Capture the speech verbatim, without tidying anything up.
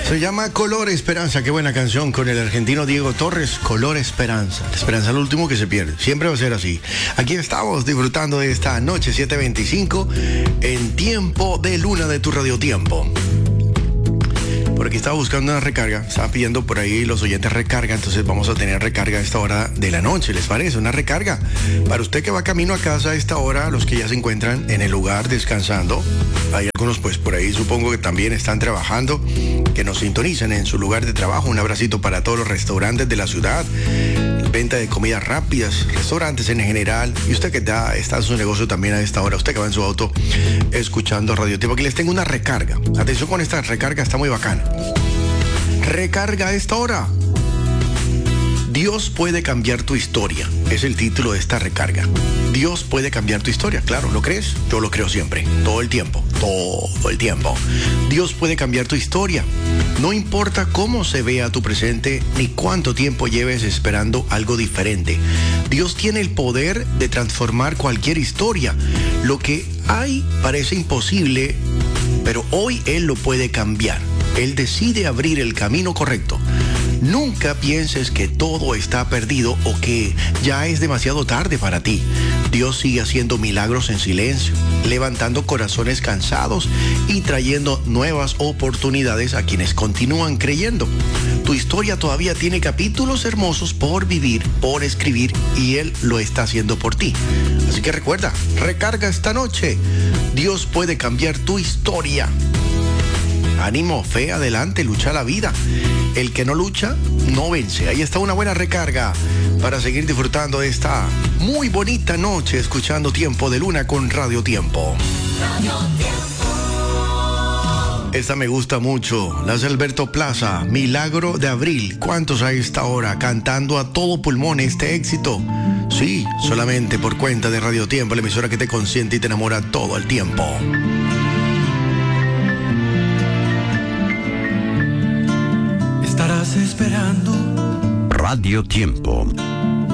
Se llama Color Esperanza. Qué buena canción con el argentino Diego Torres. Color Esperanza. La esperanza es lo último que se pierde. Siempre va a ser así. Aquí estamos disfrutando de esta noche siete veinticinco en Tiempo de Luna de tu Radio Tiempo. Por aquí estaba buscando una recarga. Estaba pidiendo por ahí los oyentes recarga. Entonces vamos a tener recarga a esta hora de la noche. ¿Les parece? Una recarga. Para usted que va camino a casa a esta hora, los que ya se encuentran en el lugar descansando. Hay algunos pues por ahí supongo que también están trabajando, que nos sintonizan en su lugar de trabajo. Un abracito para todos los restaurantes de la ciudad. Venta de comidas rápidas, restaurantes en general. Y usted que da, está en su negocio también a esta hora. Usted que va en su auto escuchando Radio Tiempo. Aquí les tengo una recarga. Atención con esta recarga, está muy bacana. Recarga a esta hora. Dios puede cambiar tu historia. Es el título de esta recarga. Dios puede cambiar tu historia. Claro, ¿lo crees? Yo lo creo siempre. Todo el tiempo. Todo el tiempo. Dios puede cambiar tu historia. No importa cómo se vea tu presente ni cuánto tiempo lleves esperando algo diferente. Dios tiene el poder de transformar cualquier historia. Lo que hay parece imposible, pero hoy Él lo puede cambiar. Él decide abrir el camino correcto. Nunca pienses que todo está perdido o que ya es demasiado tarde para ti. Dios sigue haciendo milagros en silencio, levantando corazones cansados y trayendo nuevas oportunidades a quienes continúan creyendo. Tu historia todavía tiene capítulos hermosos por vivir, por escribir, y Él lo está haciendo por ti. Así que recuerda, recarga esta noche. Dios puede cambiar tu historia. Ánimo, fe, adelante, lucha la vida. El que no lucha, no vence. Ahí está una buena recarga para seguir disfrutando de esta muy bonita noche escuchando Tiempo de Luna con Radio Tiempo. Radio Tiempo. Esta me gusta mucho. La hace Alberto Plaza, Milagro de Abril. ¿Cuántos hay a esta hora cantando a todo pulmón este éxito? Sí, solamente por cuenta de Radio Tiempo, la emisora que te consiente y te enamora todo el tiempo. Estarás esperando Radio Tiempo.